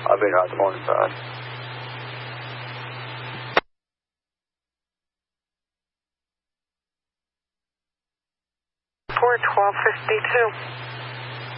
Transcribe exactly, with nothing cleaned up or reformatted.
I'll be here on the morning side. four twelve fifty-two.